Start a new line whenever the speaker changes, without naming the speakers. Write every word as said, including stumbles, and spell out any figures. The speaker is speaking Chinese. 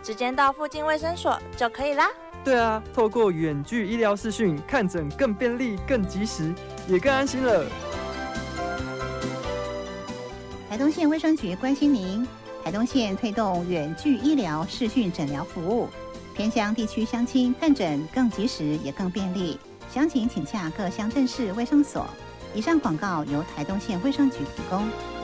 直接到附近卫生所就可以啦。
对啊，透过远距医疗视讯看诊更便利、更及时，也更安心了。
台东县卫生局关心您，台东县推动远距医疗视讯诊疗服务，偏乡地区乡亲看诊更及时也更便利。详情请洽各乡镇市卫生所。以上广告由台东县卫生局提供。